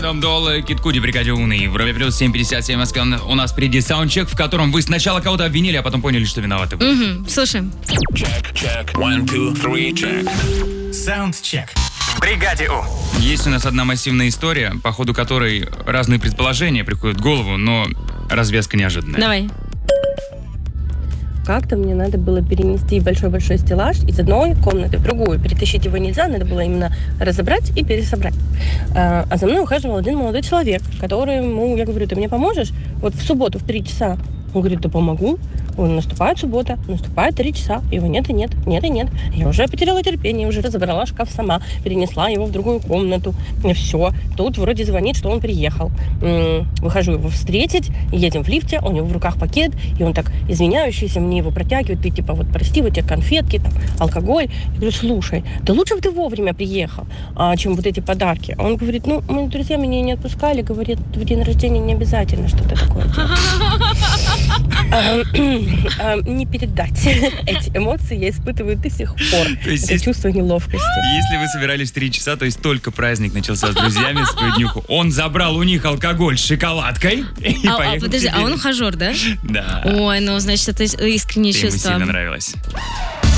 Адам Дол, Кид Куди, бригаде Уны. Европе плюс 7:57 в Москве. У нас впереди саундчек, в котором вы сначала кого-то обвинили, а потом поняли, что виноваты вы. Угу, слушаем. Check. 1, 2, 3, check. Саундчек. В бригаде У. Есть у нас одна массивная история, по ходу которой разные предположения приходят в голову, но развязка неожиданная. Давай. Как-то мне надо было перенести большой-большой стеллаж из одной комнаты в другую. Перетащить его нельзя, надо было именно разобрать и пересобрать. А за мной ухаживал один молодой человек, которому я говорю: ты мне поможешь? Вот в субботу в 3 часа. Он говорит: да помогу. Наступает суббота, наступает 3 часа. Его нет и нет. Я уже потеряла терпение, уже разобрала шкаф сама, перенесла его в другую комнату. И все. Тут вроде звонит, что он приехал. Выхожу его встретить, едем в лифте, у него в руках пакет, и он так извиняющийся мне его протягивает. Ты типа: вот прости, вот тебе конфетки, там, алкоголь. Я говорю: слушай, да лучше бы ты вовремя приехал, чем вот эти подарки. А он говорит: ну, мои друзья меня не отпускали, говорит, в день рождения не обязательно что-то такое делать. Не передать эти эмоции я испытываю до сих пор. Это чувство неловкости. Если вы собирались 3 часа, то есть только праздник начался с друзьями, с днюху, он забрал у них алкоголь с шоколадкой и поехал. Подожди, а он ухажер, да? Да. Ой, ну, значит, это искреннее Ему чувство. сильно нравилось.